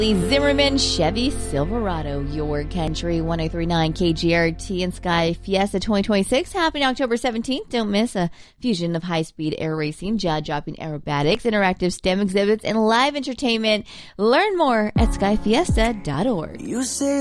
Zimmerman Chevy Silverado, your country 1039 KGRT and Sky Fiesta 2026 happening October 17th. Don't miss a fusion of high-speed air racing, jaw-dropping aerobatics, interactive STEM exhibits, and live entertainment. Learn more at skyfiesta.org. You say